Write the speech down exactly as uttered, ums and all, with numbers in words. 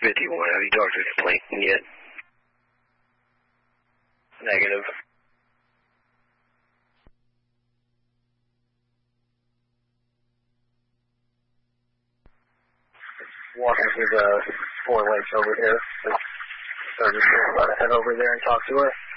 fifty-one, have you talked to Clayton yet? Negative. Walking through the four lakes over here. So just about to head over there and talk to her.